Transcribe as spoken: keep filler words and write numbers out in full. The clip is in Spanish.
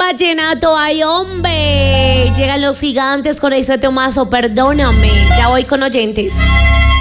vallenato, ay hombre. Llegan los gigantes con ese tomazo, perdóname. Ya voy con oyentes.